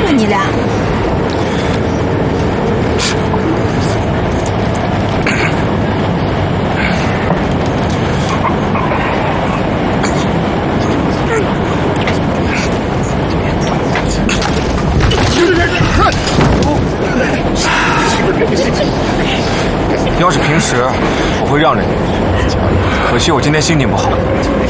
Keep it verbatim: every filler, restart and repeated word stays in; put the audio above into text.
你俩。 要是平时我会让着你，可惜我今天心情不好，